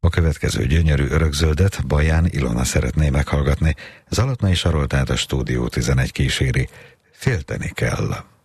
következő gyönyörű örökzöldet Baján Ilona szeretné meghallgatni. Zalatnai Saroltát a Stúdió 11 kíséri. Félteni kell.